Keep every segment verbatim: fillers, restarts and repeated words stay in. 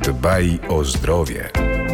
Dbaj o zdrowie.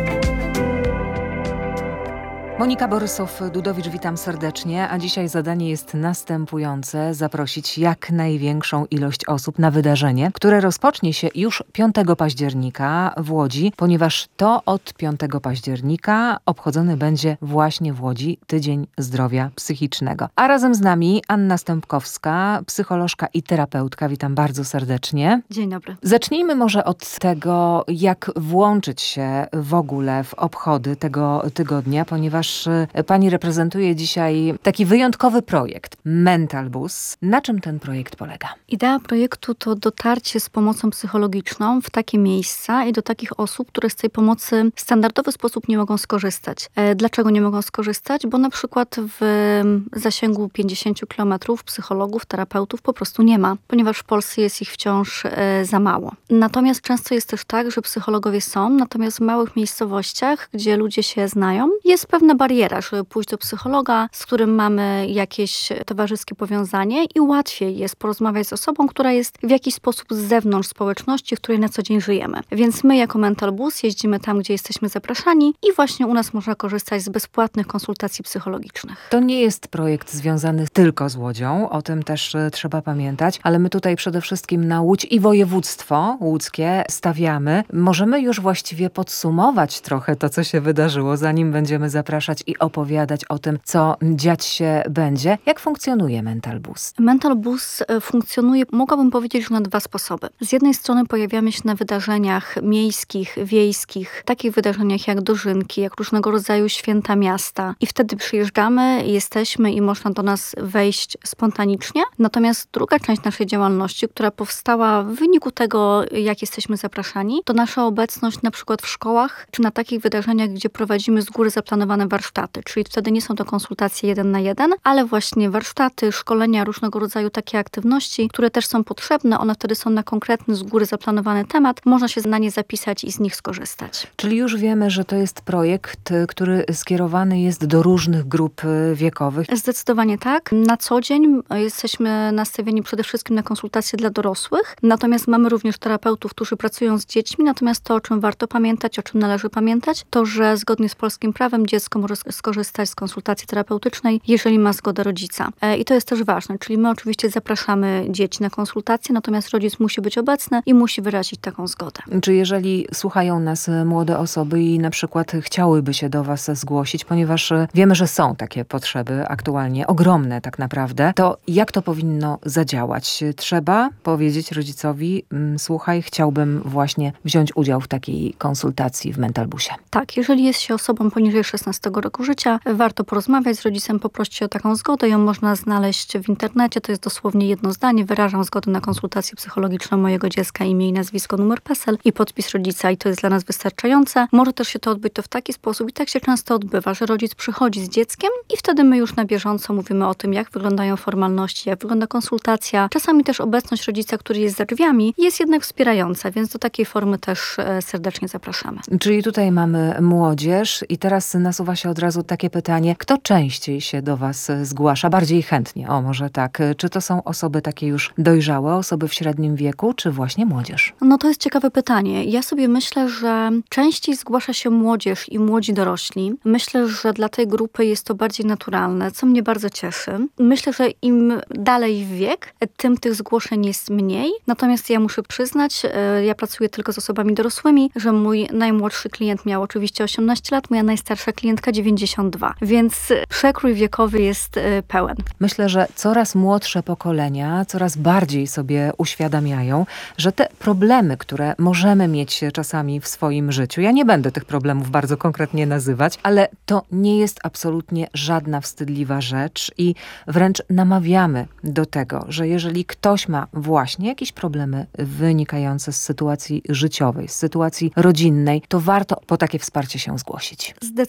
Monika Borysow-Dudowicz, witam serdecznie, a dzisiaj zadanie jest następujące: zaprosić jak największą ilość osób na wydarzenie, które rozpocznie się już piątego października w Łodzi, ponieważ to od piątego października obchodzony będzie właśnie w Łodzi Tydzień Zdrowia Psychicznego. A razem z nami Anna Stępkowska, psycholożka i terapeutka. Witam bardzo serdecznie. Dzień dobry. Zacznijmy może od tego, jak włączyć się w ogóle w obchody tego tygodnia, ponieważ pani reprezentuje dzisiaj taki wyjątkowy projekt, Mental Bus. Na czym ten projekt polega? Idea projektu to dotarcie z pomocą psychologiczną w takie miejsca i do takich osób, które z tej pomocy w standardowy sposób nie mogą skorzystać. Dlaczego nie mogą skorzystać? Bo na przykład w zasięgu pięćdziesięciu kilometrów psychologów, terapeutów po prostu nie ma, ponieważ w Polsce jest ich wciąż za mało. Natomiast często jest też tak, że psychologowie są, natomiast w małych miejscowościach, gdzie ludzie się znają, jest pewna bariera, żeby pójść do psychologa, z którym mamy jakieś towarzyskie powiązanie i łatwiej jest porozmawiać z osobą, która jest w jakiś sposób z zewnątrz społeczności, w której na co dzień żyjemy. Więc my jako Mental Bus jeździmy tam, gdzie jesteśmy zapraszani i właśnie u nas można korzystać z bezpłatnych konsultacji psychologicznych. To nie jest projekt związany tylko z Łodzią, o tym też trzeba pamiętać, ale my tutaj przede wszystkim na Łódź i województwo łódzkie stawiamy. Możemy już właściwie podsumować trochę to, co się wydarzyło, zanim będziemy zapraszać i opowiadać o tym, co dziać się będzie. Jak funkcjonuje Mental Bus? Mental Bus funkcjonuje, mogłabym powiedzieć, że na dwa sposoby. Z jednej strony pojawiamy się na wydarzeniach miejskich, wiejskich, takich wydarzeniach jak dożynki, jak różnego rodzaju święta miasta i wtedy przyjeżdżamy, jesteśmy i można do nas wejść spontanicznie. Natomiast druga część naszej działalności, która powstała w wyniku tego, jak jesteśmy zapraszani, to nasza obecność na przykład w szkołach, czy na takich wydarzeniach, gdzie prowadzimy z góry zaplanowane warsztaty, czyli wtedy nie są to konsultacje jeden na jeden, ale właśnie warsztaty, szkolenia, różnego rodzaju takie aktywności, które też są potrzebne, one wtedy są na konkretny, z góry zaplanowany temat, można się na nie zapisać i z nich skorzystać. Czyli już wiemy, że to jest projekt, który skierowany jest do różnych grup wiekowych. Zdecydowanie tak. Na co dzień jesteśmy nastawieni przede wszystkim na konsultacje dla dorosłych, natomiast mamy również terapeutów, którzy pracują z dziećmi, natomiast to, o czym warto pamiętać, o czym należy pamiętać, to, że zgodnie z polskim prawem dziecko może skorzystać z konsultacji terapeutycznej, jeżeli ma zgodę rodzica. I to jest też ważne, czyli my oczywiście zapraszamy dzieci na konsultacje, natomiast rodzic musi być obecny i musi wyrazić taką zgodę. Czy jeżeli słuchają nas młode osoby i na przykład chciałyby się do was zgłosić, ponieważ wiemy, że są takie potrzeby aktualnie, ogromne tak naprawdę, to jak to powinno zadziałać? Trzeba powiedzieć rodzicowi: słuchaj, chciałbym właśnie wziąć udział w takiej konsultacji w Mental Busie. Tak, jeżeli jest się osobą poniżej szesnastego roku życia, warto porozmawiać z rodzicem, poprosić o taką zgodę. Ją można znaleźć w internecie. To jest dosłownie jedno zdanie. Wyrażam zgodę na konsultację psychologiczną mojego dziecka, imię i nazwisko, numer PESEL i podpis rodzica i to jest dla nas wystarczające. Może też się to odbyć to w taki sposób i tak się często odbywa, że rodzic przychodzi z dzieckiem i wtedy my już na bieżąco mówimy o tym, jak wyglądają formalności, jak wygląda konsultacja. Czasami też obecność rodzica, który jest za drzwiami, jest jednak wspierająca, więc do takiej formy też serdecznie zapraszamy. Czyli tutaj mamy młodzież i teraz nasuwa się od razu takie pytanie, kto częściej się do was zgłasza, bardziej chętnie, o może tak, czy to są osoby takie już dojrzałe, osoby w średnim wieku, czy właśnie młodzież? No to jest ciekawe pytanie. Ja sobie myślę, że częściej zgłasza się młodzież i młodzi dorośli. Myślę, że dla tej grupy jest to bardziej naturalne, co mnie bardzo cieszy. Myślę, że im dalej w wiek, tym tych zgłoszeń jest mniej. Natomiast ja muszę przyznać, ja pracuję tylko z osobami dorosłymi, że mój najmłodszy klient miał oczywiście osiemnaście lat, moja najstarsza klientka dziewięćdziesiąt dwa, więc przekrój wiekowy jest pełen. Myślę, że coraz młodsze pokolenia coraz bardziej sobie uświadamiają, że te problemy, które możemy mieć czasami w swoim życiu, ja nie będę tych problemów bardzo konkretnie nazywać, ale to nie jest absolutnie żadna wstydliwa rzecz i wręcz namawiamy do tego, że jeżeli ktoś ma właśnie jakieś problemy wynikające z sytuacji życiowej, z sytuacji rodzinnej, to warto po takie wsparcie się zgłosić. Zdecydowanie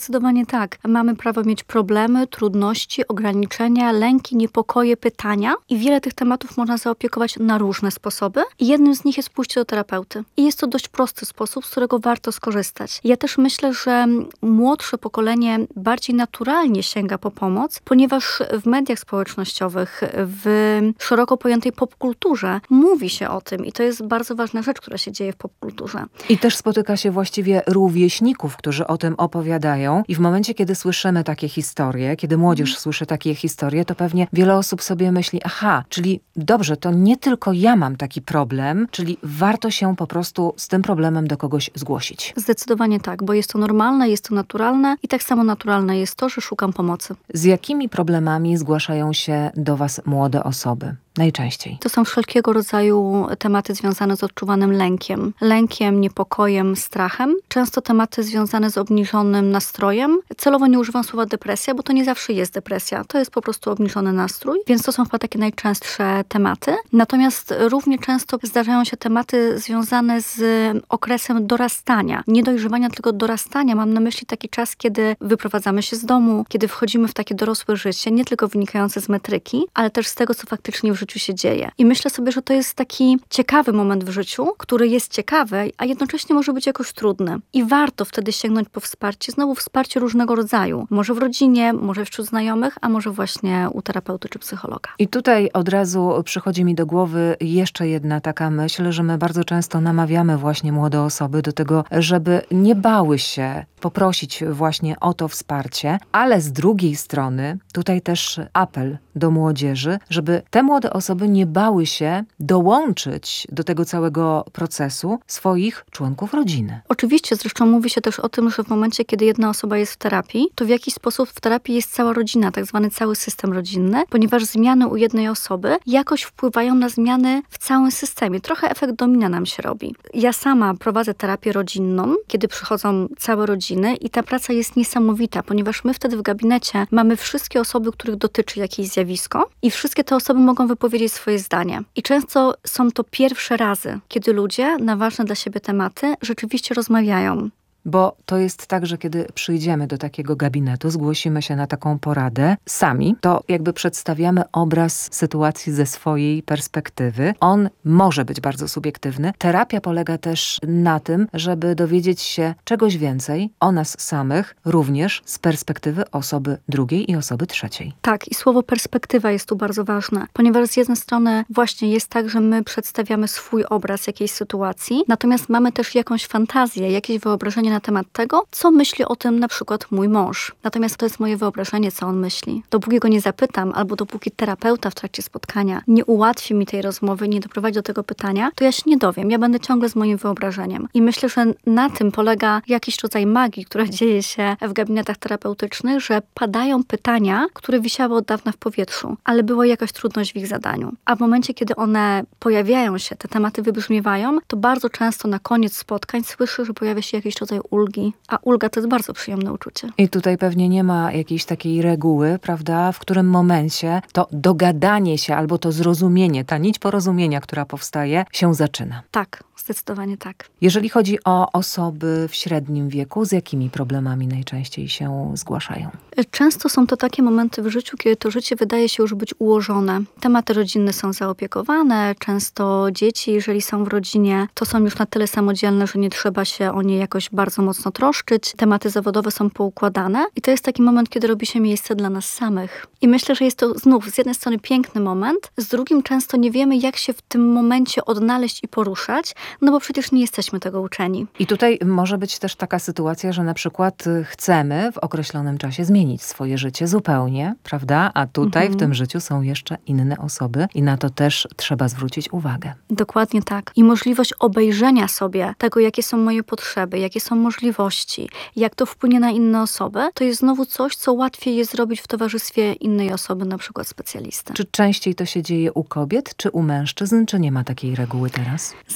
tak. Mamy prawo mieć problemy, trudności, ograniczenia, lęki, niepokoje, pytania i wiele tych tematów można zaopiekować na różne sposoby. I jednym z nich jest pójście do terapeuty. I jest to dość prosty sposób, z którego warto skorzystać. Ja też myślę, że młodsze pokolenie bardziej naturalnie sięga po pomoc, ponieważ w mediach społecznościowych, w szeroko pojętej popkulturze mówi się o tym i to jest bardzo ważna rzecz, która się dzieje w popkulturze. I też spotyka się właściwie rówieśników, którzy o tym opowiadają i w momencie, kiedy słyszymy takie historie, kiedy młodzież mm. słyszy takie historie, to pewnie wiele osób sobie myśli, aha, czyli dobrze, to nie tylko ja mam taki problem, czyli warto się po prostu z tym problemem do kogoś zgłosić. Zdecydowanie tak, bo jest to normalne, jest to naturalne i tak samo naturalne jest to, że szukam pomocy. Z jakimi problemami zgłaszają się do was młode osoby? Najczęściej. To są wszelkiego rodzaju tematy związane z odczuwanym lękiem. Lękiem, niepokojem, strachem. Często tematy związane z obniżonym nastrojem. Celowo nie używam słowa depresja, bo to nie zawsze jest depresja. To jest po prostu obniżony nastrój, więc to są chyba takie najczęstsze tematy. Natomiast równie często zdarzają się tematy związane z okresem dorastania. Nie dojrzewania, tylko dorastania. Mam na myśli taki czas, kiedy wyprowadzamy się z domu, kiedy wchodzimy w takie dorosłe życie, nie tylko wynikające z metryki, ale też z tego, co faktycznie w życiu się dzieje. I myślę sobie, że to jest taki ciekawy moment w życiu, który jest ciekawy, a jednocześnie może być jakoś trudny. I warto wtedy sięgnąć po wsparcie, znowu wsparcie różnego rodzaju. Może w rodzinie, może wśród znajomych, a może właśnie u terapeuty czy psychologa. I tutaj od razu przychodzi mi do głowy jeszcze jedna taka myśl, że my bardzo często namawiamy właśnie młode osoby do tego, żeby nie bały się poprosić właśnie o to wsparcie, ale z drugiej strony tutaj też apel do młodzieży, żeby te młode osoby nie bały się dołączyć do tego całego procesu swoich członków rodziny. Oczywiście, zresztą mówi się też o tym, że w momencie, kiedy jedna osoba jest w terapii, to w jakiś sposób w terapii jest cała rodzina, tak zwany cały system rodzinny, ponieważ zmiany u jednej osoby jakoś wpływają na zmiany w całym systemie. Trochę efekt domina nam się robi. Ja sama prowadzę terapię rodzinną, kiedy przychodzą całe rodziny i ta praca jest niesamowita, ponieważ my wtedy w gabinecie mamy wszystkie osoby, których dotyczy jakieś zjawisko i wszystkie te osoby mogą wypowiedzieć swoje zdanie. I często są to pierwsze razy, kiedy ludzie na ważne dla siebie tematy rzeczywiście rozmawiają. Bo to jest tak, że kiedy przyjdziemy do takiego gabinetu, zgłosimy się na taką poradę sami, to jakby przedstawiamy obraz sytuacji ze swojej perspektywy. On może być bardzo subiektywny. Terapia polega też na tym, żeby dowiedzieć się czegoś więcej o nas samych, również z perspektywy osoby drugiej i osoby trzeciej. Tak, i słowo perspektywa jest tu bardzo ważne, ponieważ z jednej strony właśnie jest tak, że my przedstawiamy swój obraz jakiejś sytuacji, natomiast mamy też jakąś fantazję, jakieś wyobrażenie na temat tego, co myśli o tym na przykład mój mąż. Natomiast to jest moje wyobrażenie, co on myśli. Dopóki go nie zapytam, albo dopóki terapeuta w trakcie spotkania nie ułatwi mi tej rozmowy, nie doprowadzi do tego pytania, to ja się nie dowiem. Ja będę ciągle z moim wyobrażeniem. I myślę, że na tym polega jakiś rodzaj magii, która dzieje się w gabinetach terapeutycznych, że padają pytania, które wisiały od dawna w powietrzu, ale była jakaś trudność w ich zadaniu. A w momencie, kiedy one pojawiają się, te tematy wybrzmiewają, to bardzo często na koniec spotkań słyszę, że pojawia się jakiś rodzaj ulgi, a ulga to jest bardzo przyjemne uczucie. I tutaj pewnie nie ma jakiejś takiej reguły, prawda, w którym momencie to dogadanie się albo to zrozumienie, ta nić porozumienia, która powstaje, się zaczyna. Tak, zdecydowanie tak. Jeżeli chodzi o osoby w średnim wieku, z jakimi problemami najczęściej się zgłaszają? Często są to takie momenty w życiu, kiedy to życie wydaje się już być ułożone. Tematy rodzinne są zaopiekowane, często dzieci, jeżeli są w rodzinie, to są już na tyle samodzielne, że nie trzeba się o nie jakoś bardzo mocno troszczyć. Tematy zawodowe są poukładane i to jest taki moment, kiedy robi się miejsce dla nas samych. I myślę, że jest to znów z jednej strony piękny moment, z drugim często nie wiemy, jak się w tym momencie odnaleźć i poruszać, no bo przecież nie jesteśmy tego uczeni. I tutaj może być też taka sytuacja, że na przykład chcemy w określonym czasie zmienić swoje życie zupełnie, prawda? A tutaj mhm. w tym życiu są jeszcze inne osoby i na to też trzeba zwrócić uwagę. Dokładnie tak. I możliwość obejrzenia sobie tego, jakie są moje potrzeby, jakie są możliwości, jak to wpłynie na inne osoby, to jest znowu coś, co łatwiej jest zrobić w towarzystwie innej osoby, na przykład specjalisty. Czy częściej to się dzieje u kobiet, czy u mężczyzn, czy nie ma takiej reguły teraz? Z reguły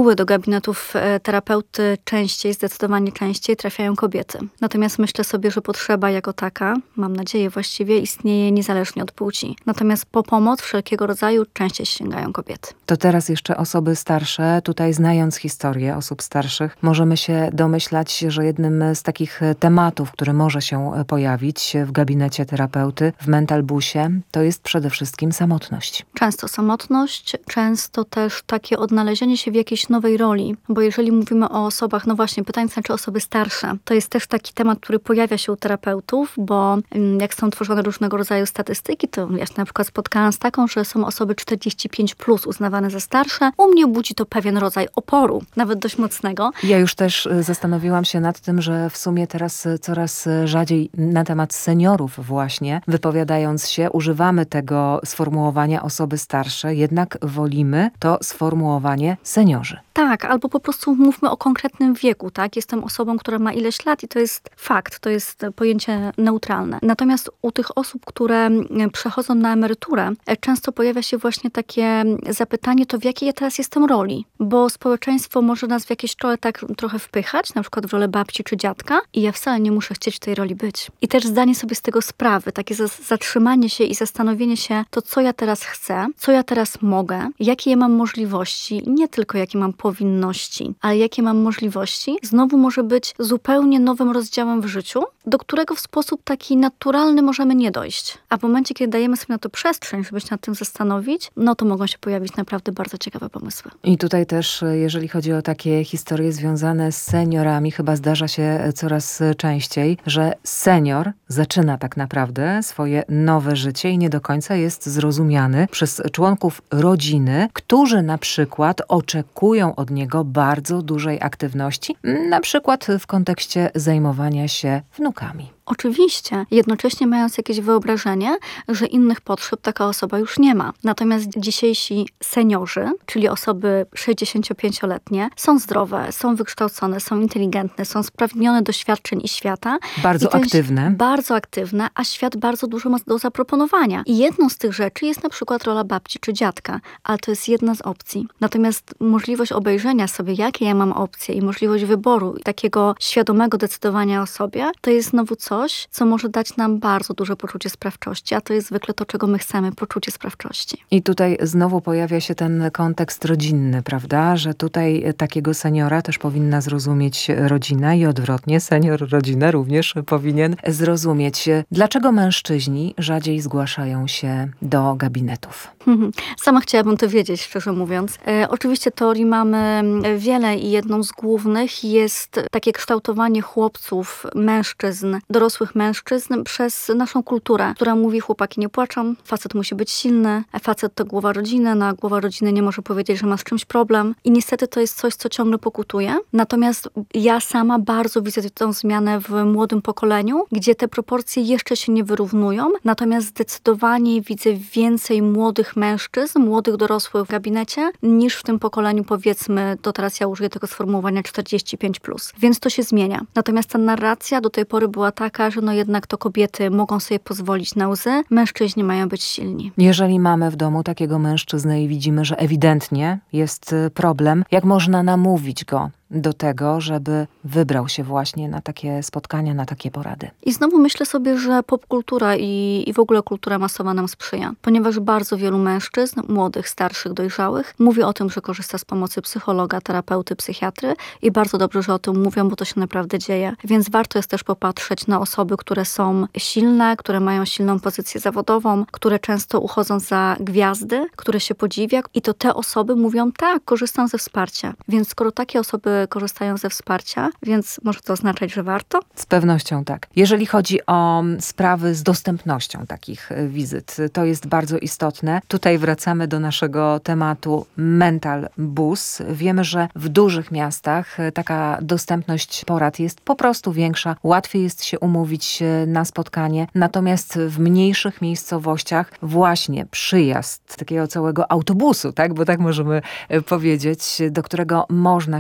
reguły do gabinetów terapeuty częściej, zdecydowanie częściej trafiają kobiety. Natomiast myślę sobie, że potrzeba jako taka, mam nadzieję właściwie, istnieje niezależnie od płci. Natomiast po pomoc wszelkiego rodzaju częściej sięgają kobiety. To teraz jeszcze osoby starsze. Tutaj znając historię osób starszych, możemy się domyślać, że jednym z takich tematów, który może się pojawić w gabinecie terapeuty, w mental busie, to jest przede wszystkim samotność. Często samotność, często też takie odnalezienie się w jakiejś nowej roli, bo jeżeli mówimy o osobach, no właśnie, pytanie znaczy osoby starsze, to jest też taki temat, który pojawia się u terapeutów, bo jak są tworzone różnego rodzaju statystyki, to ja się na przykład spotkałam z taką, że są osoby czterdzieści pięć plus uznawane za starsze. U mnie budzi to pewien rodzaj oporu, nawet dość mocnego. Ja już też zastanowiłam się nad tym, że w sumie teraz coraz rzadziej na temat seniorów właśnie, wypowiadając się, używamy tego sformułowania osoby starsze, jednak wolimy to sformułowanie seniorzy. Tak, albo po prostu mówmy o konkretnym wieku, tak? Jestem osobą, która ma ileś lat i to jest fakt, to jest pojęcie neutralne. Natomiast u tych osób, które przechodzą na emeryturę, często pojawia się właśnie takie zapytanie, to w jakiej ja teraz jestem roli? Bo społeczeństwo może nas w jakieś role tak trochę wpychać, na przykład w rolę babci czy dziadka i ja wcale nie muszę chcieć w tej roli być. I też zdanie sobie z tego sprawy, takie zatrzymanie się i zastanowienie się, to co ja teraz chcę, co ja teraz mogę, jakie ja mam możliwości, nie tylko jakie mam powinności, ale jakie mam możliwości, znowu może być zupełnie nowym rozdziałem w życiu, do którego w sposób taki naturalny możemy nie dojść. A w momencie, kiedy dajemy sobie na to przestrzeń, żeby się nad tym zastanowić, no to mogą się pojawić naprawdę bardzo ciekawe pomysły. I tutaj też, jeżeli chodzi o takie historie związane z seniorami, chyba zdarza się coraz częściej, że senior zaczyna tak naprawdę swoje nowe życie i nie do końca jest zrozumiany przez członków rodziny, którzy na przykład oczekują od niego bardzo dużej aktywności, na przykład w kontekście zajmowania się wnukami. Oczywiście, jednocześnie mając jakieś wyobrażenie, że innych potrzeb taka osoba już nie ma. Natomiast dzisiejsi seniorzy, czyli osoby sześćdziesięciopięcioletnie, są zdrowe, są wykształcone, są inteligentne, są spragnione doświadczeń i świata. Bardzo I ten, aktywne. Bardzo aktywne, a świat bardzo dużo ma do zaproponowania. I jedną z tych rzeczy jest na przykład rola babci czy dziadka, ale to jest jedna z opcji. Natomiast możliwość obejrzenia sobie, jakie ja mam opcje i możliwość wyboru i takiego świadomego decydowania o sobie, to jest znowu coś, Coś, co może dać nam bardzo duże poczucie sprawczości, a to jest zwykle to, czego my chcemy, poczucie sprawczości. I tutaj znowu pojawia się ten kontekst rodzinny, prawda? Że tutaj takiego seniora też powinna zrozumieć rodzina i odwrotnie, senior rodzinę również powinien zrozumieć. Dlaczego mężczyźni rzadziej zgłaszają się do gabinetów? Sama chciałabym to wiedzieć, szczerze mówiąc. E, oczywiście teorii mamy wiele i jedną z głównych jest takie kształtowanie chłopców, mężczyzn, dorosłych mężczyzn przez naszą kulturę, która mówi, chłopaki nie płaczą, facet musi być silny, facet to głowa rodziny, no a głowa rodziny nie może powiedzieć, że ma z czymś problem. I niestety to jest coś, co ciągle pokutuje. Natomiast ja sama bardzo widzę tę zmianę w młodym pokoleniu, gdzie te proporcje jeszcze się nie wyrównują, natomiast zdecydowanie widzę więcej młodych mężczyzn, młodych dorosłych w gabinecie, niż w tym pokoleniu, powiedzmy, to teraz ja użyję tego sformułowania czterdzieści pięć plus. Więc to się zmienia. Natomiast ta narracja do tej pory była taka, że no jednak to kobiety mogą sobie pozwolić na łzy, mężczyźni mają być silni. Jeżeli mamy w domu takiego mężczyznę i widzimy, że ewidentnie jest problem, jak można namówić go do tego, żeby wybrał się właśnie na takie spotkania, na takie porady? I znowu myślę sobie, że popkultura i, i w ogóle kultura masowa nam sprzyja, ponieważ bardzo wielu mężczyzn, młodych, starszych, dojrzałych, mówi o tym, że korzysta z pomocy psychologa, terapeuty, psychiatry i bardzo dobrze, że o tym mówią, bo to się naprawdę dzieje. Więc warto jest też popatrzeć na osoby, które są silne, które mają silną pozycję zawodową, które często uchodzą za gwiazdy, które się podziwia i to te osoby mówią, tak, korzystam ze wsparcia. Więc skoro takie osoby korzystają ze wsparcia, więc może to oznaczać, że warto? Z pewnością tak. Jeżeli chodzi o sprawy z dostępnością takich wizyt, to jest bardzo istotne. Tutaj wracamy do naszego tematu mental bus. Wiemy, że w dużych miastach taka dostępność porad jest po prostu większa. Łatwiej jest się umówić na spotkanie. Natomiast w mniejszych miejscowościach właśnie przyjazd takiego całego autobusu, tak, bo tak możemy powiedzieć, do którego można się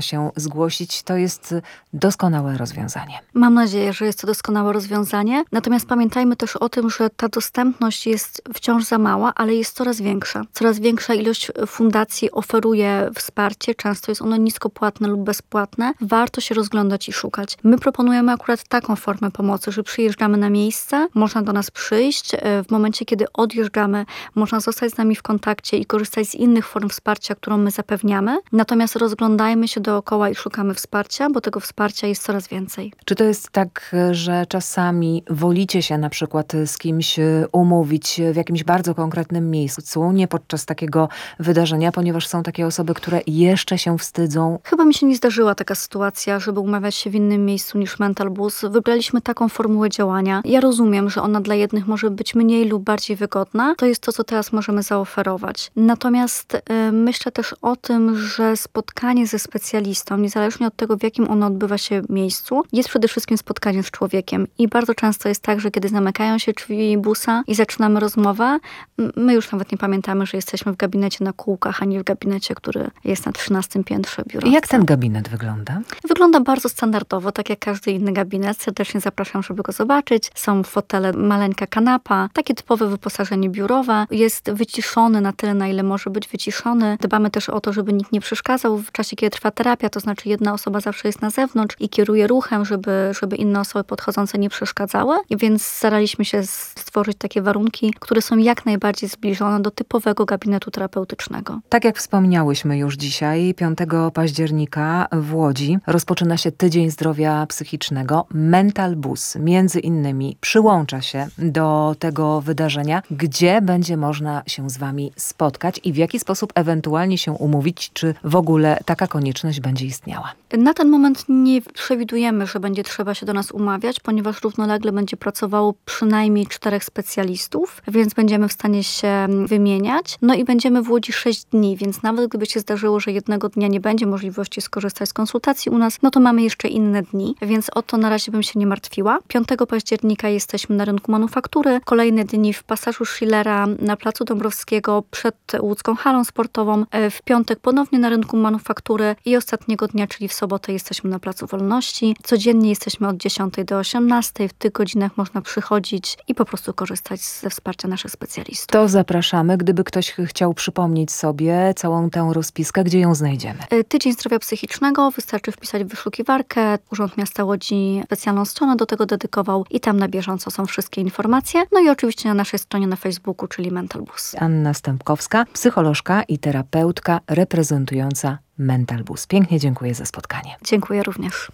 zgłosić, to jest doskonałe rozwiązanie. Mam nadzieję, że jest to doskonałe rozwiązanie. Natomiast pamiętajmy też o tym, że ta dostępność jest wciąż za mała, ale jest coraz większa. Coraz większa ilość fundacji oferuje wsparcie. Często jest ono niskopłatne lub bezpłatne. Warto się rozglądać i szukać. My proponujemy akurat taką formę pomocy, że przyjeżdżamy na miejsce, można do nas przyjść. W momencie, kiedy odjeżdżamy, można zostać z nami w kontakcie i korzystać z innych form wsparcia, którą my zapewniamy. Natomiast rozglądajmy się dookoła i szukamy wsparcia, bo tego wsparcia jest coraz więcej. Czy to jest tak, że czasami wolicie się na przykład z kimś umówić w jakimś bardzo konkretnym miejscu, nie podczas takiego wydarzenia, ponieważ są takie osoby, które jeszcze się wstydzą? Chyba mi się nie zdarzyła taka sytuacja, żeby umawiać się w innym miejscu niż Mental Bus. Wybraliśmy taką formułę działania. Ja rozumiem, że ona dla jednych może być mniej lub bardziej wygodna. To jest to, co teraz możemy zaoferować. Natomiast y, myślę też o tym, że spotkanie ze specjalistą, niezależnie od tego, w jakim ono odbywa się miejscu, jest przede wszystkim spotkaniem z człowiekiem. I bardzo często jest tak, że kiedy zamykają się drzwi busa i zaczynamy rozmowę, my już nawet nie pamiętamy, że jesteśmy w gabinecie na kółkach, a nie w gabinecie, który jest na trzynastym piętrze biura. I jak ten gabinet wygląda? Wygląda bardzo standardowo, tak jak każdy inny gabinet. Serdecznie zapraszam, żeby go zobaczyć. Są fotele, maleńka kanapa, takie typowe wyposażenie biurowe. Jest wyciszony na tyle, na ile może być wyciszony. Dbamy też o to, żeby nikt nie przeszkadzał w czasie, kiedy trwa terapia, to znaczy jedna osoba zawsze jest na zewnątrz i kieruje ruchem, żeby, żeby inne osoby podchodzące nie przeszkadzały. Więc staraliśmy się stworzyć takie warunki, które są jak najbardziej zbliżone do typowego gabinetu terapeutycznego. Tak jak wspomniałyśmy już dzisiaj, piątego października w Łodzi rozpoczyna się Tydzień Zdrowia Psychicznego. Mental Bus między innymi przyłącza się do tego wydarzenia, gdzie będzie można się z wami spotkać i w jaki sposób ewentualnie się umówić, czy w ogóle taka konieczność będzie istniała. Na ten moment nie przewidujemy, że będzie trzeba się do nas umawiać, ponieważ równolegle będzie pracowało przynajmniej czterech specjalistów, więc będziemy w stanie się wymieniać. No i będziemy w Łodzi sześć dni, więc nawet gdyby się zdarzyło, że jednego dnia nie będzie możliwości skorzystać z konsultacji u nas, no to mamy jeszcze inne dni, więc o to na razie bym się nie martwiła. piątego października jesteśmy na rynku manufaktury, kolejne dni w pasażu Schillera na Placu Dąbrowskiego przed łódzką halą sportową, w piątek ponownie na rynku manufaktury i ostatniego dnia, czyli w sobotę jesteśmy na Placu Wolności. Codziennie jesteśmy od dziesiątej do osiemnastej. W tych godzinach można przychodzić i po prostu korzystać ze wsparcia naszych specjalistów. To zapraszamy. Gdyby ktoś chciał przypomnieć sobie całą tę rozpiskę, gdzie ją znajdziemy? Tydzień Zdrowia Psychicznego. Wystarczy wpisać w wyszukiwarkę. Urząd Miasta Łodzi specjalną stronę do tego dedykował i tam na bieżąco są wszystkie informacje. No i oczywiście na naszej stronie na Facebooku, czyli Mental Bus. Anna Stępkowska, psycholożka i terapeutka reprezentująca Mental Bus. Pięknie dziękuję za spotkanie. Dziękuję również.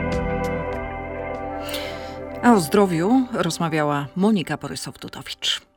A o zdrowiu rozmawiała Monika Borysow-Dudowicz.